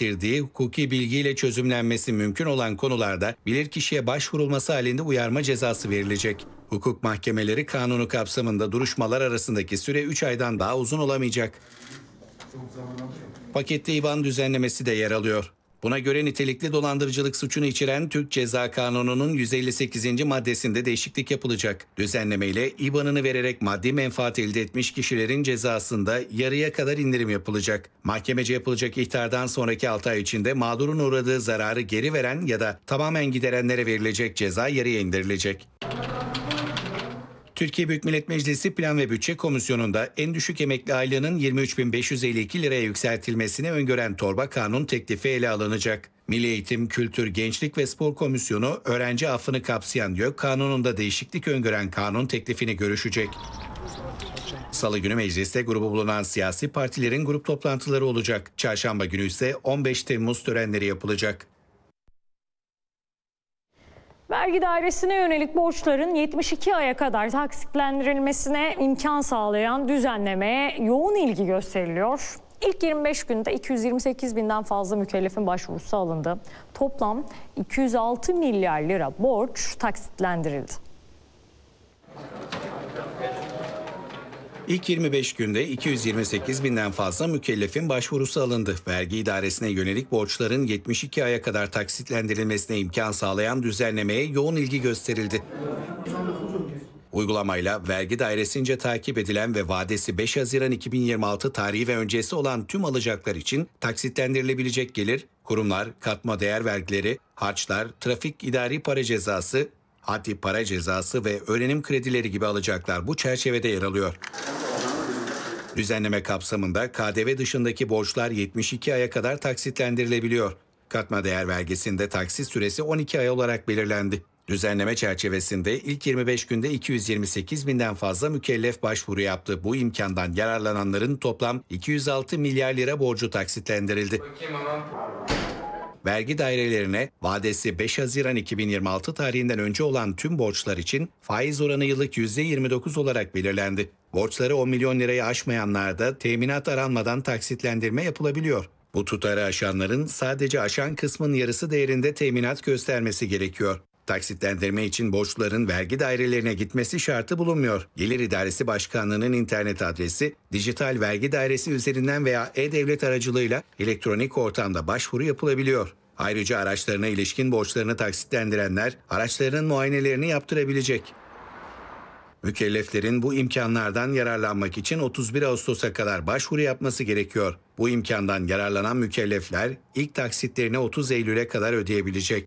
getirdiği hukuki bilgiyle çözümlenmesi mümkün olan konularda bilirkişiye başvurulması halinde uyarma cezası verilecek. Hukuk mahkemeleri kanunu kapsamında duruşmalar arasındaki süre 3 aydan daha uzun olamayacak. Pakette IBAN düzenlemesi de yer alıyor. Buna göre nitelikli dolandırıcılık suçunu içeren Türk Ceza Kanunu'nun 158. maddesinde değişiklik yapılacak. Düzenlemeyle IBAN'ını vererek maddi menfaat elde etmiş kişilerin cezasında yarıya kadar indirim yapılacak. Mahkemece yapılacak ihtardan sonraki 6 ay içinde mağdurun uğradığı zararı geri veren ya da tamamen giderenlere verilecek ceza yarıya indirilecek. Türkiye Büyük Millet Meclisi Plan ve Bütçe Komisyonu'nda en düşük emekli aylığının 23.552 liraya yükseltilmesini öngören torba kanun teklifi ele alınacak. Milli Eğitim, Kültür, Gençlik ve Spor Komisyonu öğrenci affını kapsayan YÖK kanununda değişiklik öngören kanun teklifini görüşecek. Salı günü mecliste grubu bulunan siyasi partilerin grup toplantıları olacak. Çarşamba günü ise 15 Temmuz törenleri yapılacak. Vergi dairesine yönelik borçların 72 aya kadar taksitlendirilmesine imkan sağlayan düzenlemeye yoğun ilgi gösteriliyor. İlk 25 günde 228 binden fazla mükellefin başvurusu alındı. Toplam 206 milyar lira borç taksitlendirildi. İlk 25 günde 228 binden fazla mükellefin başvurusu alındı. Vergi idaresine yönelik borçların 72 aya kadar taksitlendirilmesine imkan sağlayan düzenlemeye yoğun ilgi gösterildi. Uygulamayla vergi dairesince takip edilen ve vadesi 5 Haziran 2026 tarihi ve öncesi olan tüm alacaklar için taksitlendirilebilecek gelir, kurumlar, katma değer vergileri, harçlar, trafik idari para cezası, haddi para cezası ve öğrenim kredileri gibi alacaklar bu çerçevede yer alıyor. Düzenleme kapsamında KDV dışındaki borçlar 72 aya kadar taksitlendirilebiliyor. Katma değer vergisinde taksit süresi 12 ay olarak belirlendi. Düzenleme çerçevesinde ilk 25 günde 228 binden fazla mükellef başvuru yaptı. Bu imkandan yararlananların toplam 206 milyar lira borcu taksitlendirildi. Vergi dairelerine vadesi 5 Haziran 2026 tarihinden önce olan tüm borçlar için faiz oranı yıllık %29 olarak belirlendi. Borçları 10 milyon lirayı aşmayanlarda teminat aranmadan taksitlendirme yapılabiliyor. Bu tutarı aşanların sadece aşan kısmın yarısı değerinde teminat göstermesi gerekiyor. Taksitlendirme için borçluların vergi dairelerine gitmesi şartı bulunmuyor. Gelir İdaresi Başkanlığı'nın internet adresi, dijital vergi dairesi üzerinden veya e-devlet aracılığıyla elektronik ortamda başvuru yapılabiliyor. Ayrıca araçlarına ilişkin borçlarını taksitlendirenler araçlarının muayenelerini yaptırabilecek. Mükelleflerin bu imkanlardan yararlanmak için 31 Ağustos'a kadar başvuru yapması gerekiyor. Bu imkandan yararlanan mükellefler ilk taksitlerini 30 Eylül'e kadar ödeyebilecek.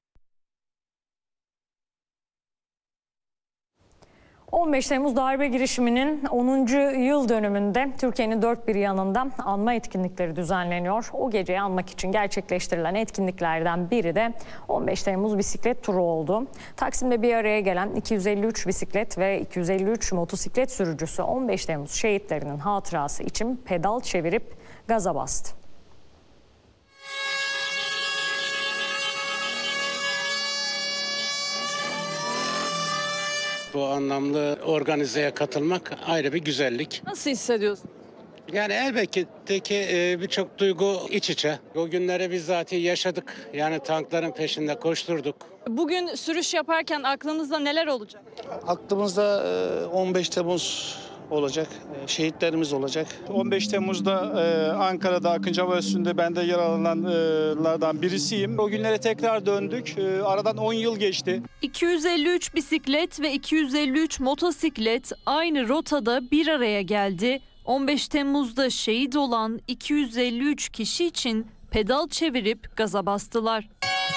15 Temmuz darbe girişiminin 10. yıl dönümünde Türkiye'nin dört bir yanında anma etkinlikleri düzenleniyor. O geceyi anmak için gerçekleştirilen etkinliklerden biri de 15 Temmuz bisiklet turu oldu. Taksim'de bir araya gelen 253 bisiklet ve 253 motosiklet sürücüsü 15 Temmuz şehitlerinin hatırası için pedal çevirip gaza bastı. Bu anlamlı organizeye katılmak ayrı bir güzellik. Nasıl hissediyorsun? Yani elbette ki birçok duygu iç içe. O günleri biz zaten yaşadık. Yani tankların peşinde koşturduk. Bugün sürüş yaparken aklınızda neler olacak? Aklımızda 15 Temmuz olacak, şehitlerimiz olacak. 15 Temmuz'da Ankara'da Akıncı Hava Üssü'nde ben de yer alanlardan birisiyim. O günlere tekrar döndük. Aradan 10 yıl geçti. 253 bisiklet ve 253 motosiklet aynı rotada bir araya geldi. 15 Temmuz'da şehit olan 253 kişi için pedal çevirip gaza bastılar.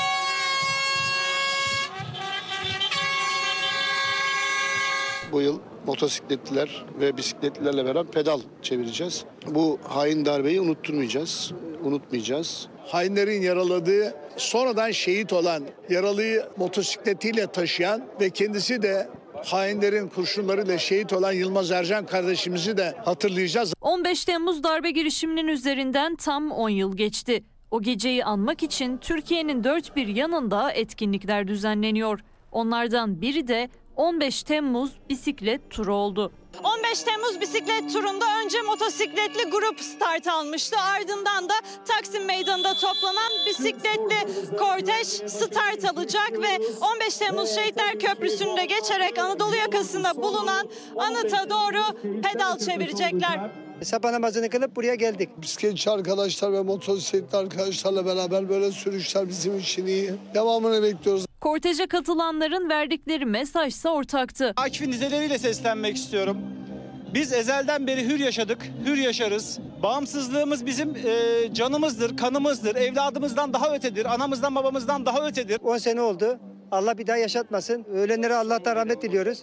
Bu yıl motosikletliler ve bisikletlilerle beraber pedal çevireceğiz. Bu hain darbeyi unutmayacağız. Hainlerin yaraladığı, sonradan şehit olan, yaralıyı motosikletiyle taşıyan ve kendisi de hainlerin kurşunlarıyla şehit olan Yılmaz Ercan kardeşimizi de hatırlayacağız. 15 Temmuz darbe girişiminin üzerinden tam 10 yıl geçti. O geceyi anmak için Türkiye'nin dört bir yanında etkinlikler düzenleniyor. Onlardan biri de 15 Temmuz bisiklet turu oldu. 15 Temmuz bisiklet turunda önce motosikletli grup start almıştı. Ardından da Taksim Meydanı'nda toplanan bisikletli kortej start alacak ve 15 Temmuz Şehitler Köprüsü'nde geçerek Anadolu yakasında bulunan anıta doğru pedal çevirecekler. Sabah namazını kılıp buraya geldik. Bisikletçi arkadaşlar ve motosikletli arkadaşlarla beraber böyle sürüşler bizim için iyi. Devamını bekliyoruz. Korteje katılanların verdikleri mesajsa ortaktı. Akif'in dizeleriyle seslenmek istiyorum. Biz ezelden beri hür yaşadık, hür yaşarız. Bağımsızlığımız bizim canımızdır, kanımızdır, evladımızdan daha ötedir, anamızdan babamızdan daha ötedir. 10 sene oldu. Allah bir daha yaşatmasın. Ölenlere Allah'tan rahmet diliyoruz.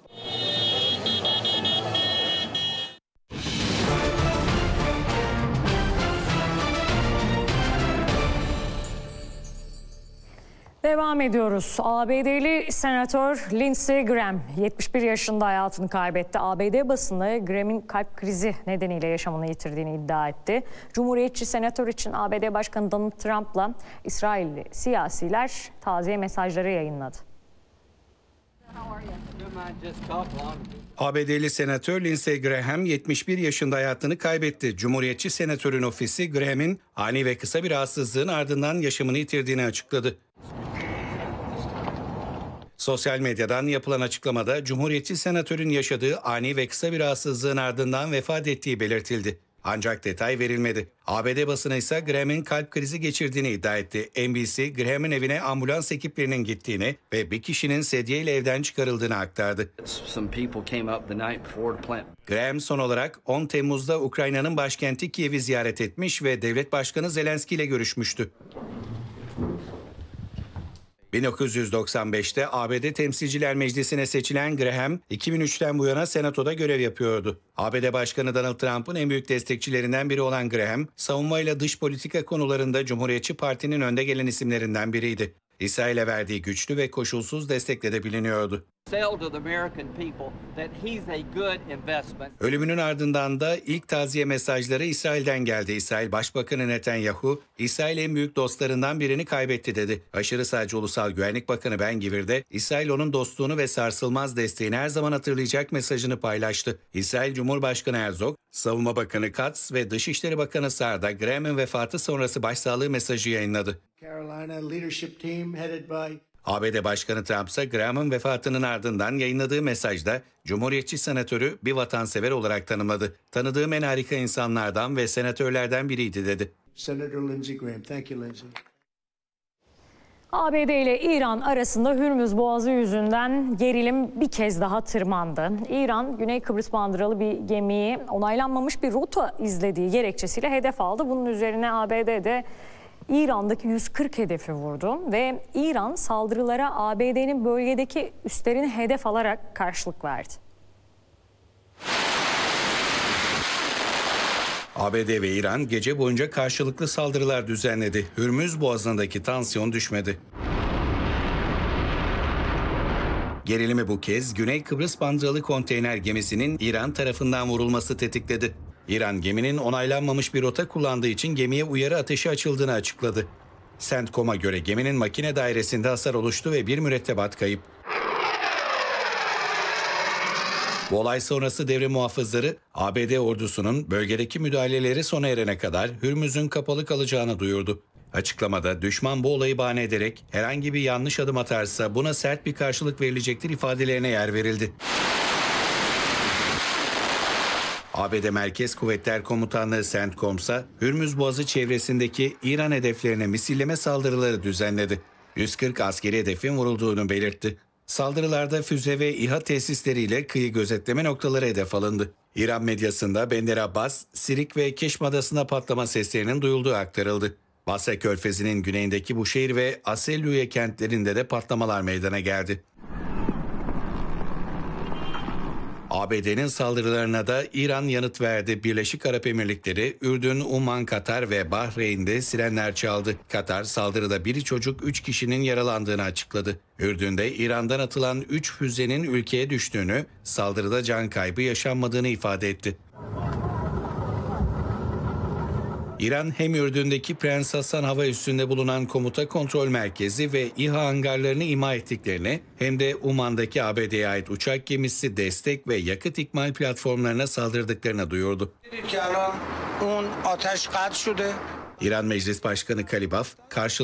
Devam ediyoruz. ABD'li senatör Lindsey Graham 71 yaşında hayatını kaybetti. ABD basını Graham'in kalp krizi nedeniyle yaşamını yitirdiğini iddia etti. Cumhuriyetçi senatör için ABD Başkanı Donald Trump'la İsrailli siyasiler taziye mesajları yayınladı. ABD'li senatör Lindsey Graham 71 yaşında hayatını kaybetti. Cumhuriyetçi senatörün ofisi Graham'in ani ve kısa bir rahatsızlığın ardından yaşamını yitirdiğini açıkladı. Sosyal medyadan yapılan açıklamada Cumhuriyetçi senatörün yaşadığı ani ve kısa bir rahatsızlığın ardından vefat ettiği belirtildi. Ancak detay verilmedi. ABD basını ise Graham'in kalp krizi geçirdiğini iddia etti. NBC, Graham'in evine ambulans ekiplerinin gittiğini ve bir kişinin sedyeyle evden çıkarıldığını aktardı. Graham son olarak 10 Temmuz'da Ukrayna'nın başkenti Kiev'i ziyaret etmiş ve devlet başkanı Zelenski ile görüşmüştü. 1995'te ABD Temsilciler Meclisi'ne seçilen Graham, 2003'ten bu yana Senato'da görev yapıyordu. ABD Başkanı Donald Trump'ın en büyük destekçilerinden biri olan Graham, savunmayla dış politika konularında Cumhuriyetçi Parti'nin önde gelen isimlerinden biriydi. İsrail'e verdiği güçlü ve koşulsuz destekle de biliniyordu. Ölümünün ardından da ilk taziye mesajları İsrail'den geldi. İsrail Başbakanı Netanyahu, İsrail en büyük dostlarından birini kaybetti dedi. Aşırı sağcı Ulusal Güvenlik Bakanı Ben Gvir de İsrail onun dostluğunu ve sarsılmaz desteğini her zaman hatırlayacak mesajını paylaştı. İsrail Cumhurbaşkanı Herzog, Savunma Bakanı Katz ve Dışişleri Bakanı Saar da Graham'ın vefatı sonrası başsağlığı mesajı yayınladı. ABD Başkanı Trump ise Graham'ın vefatının ardından yayınladığı mesajda Cumhuriyetçi senatörü bir vatansever olarak tanımladı. Tanıdığım en harika insanlardan ve senatörlerden biriydi dedi. Senator Lindsey Graham. Thank you, Lindsey. ABD ile İran arasında Hürmüz Boğazı yüzünden gerilim bir kez daha tırmandı. İran, Güney Kıbrıs bandıralı bir gemiyi onaylanmamış bir rota izlediği gerekçesiyle hedef aldı. Bunun üzerine ABD'de İran'daki 140 hedefi vurdu ve İran saldırılara ABD'nin bölgedeki üslerini hedef alarak karşılık verdi. ABD ve İran gece boyunca karşılıklı saldırılar düzenledi. Hürmüz Boğazı'ndaki tansiyon düşmedi. Gerilimi bu kez Güney Kıbrıs bandıralı konteyner gemisinin İran tarafından vurulması tetikledi. İran geminin onaylanmamış bir rota kullandığı için gemiye uyarı ateşi açıldığını açıkladı. CENTCOM'a göre geminin makine dairesinde hasar oluştu ve bir mürettebat kayıp. Bu olay sonrası devre muhafızları ABD ordusunun bölgedeki müdahaleleri sona erene kadar Hürmüz'ün kapalı kalacağını duyurdu. Açıklamada düşman bu olayı bahane ederek herhangi bir yanlış adım atarsa buna sert bir karşılık verilecektir ifadelerine yer verildi. ABD Merkez Kuvvetler Komutanlığı CENTCOM ise Hürmüz Boğazı çevresindeki İran hedeflerine misilleme saldırıları düzenledi. 140 askeri hedefin vurulduğunu belirtti. Saldırılarda füze ve İHA tesisleriyle kıyı gözetleme noktaları hedef alındı. İran medyasında Bender Abbas, Sirik ve Keşm Adası'nda patlama seslerinin duyulduğu aktarıldı. Basra Körfezi'nin güneyindeki Buşehir ve Aselluye kentlerinde de patlamalar meydana geldi. ABD'nin saldırılarına da İran yanıt verdi. Birleşik Arap Emirlikleri, Ürdün, Umman, Katar ve Bahreyn'de sirenler çaldı. Katar saldırıda biri çocuk 3 kişinin yaralandığını açıkladı. Ürdün'de İran'dan atılan 3 füzenin ülkeye düştüğünü, saldırıda can kaybı yaşanmadığını ifade etti. İran hem Ürdün'deki Prens Hasan hava üssünde bulunan komuta kontrol merkezi ve İHA hangarlarını imha ettiklerini hem de Uman'daki ABD'ye ait uçak gemisi destek ve yakıt ikmal platformlarına saldırdıklarını duyurdu. İran Meclis Başkanı Kalibaf,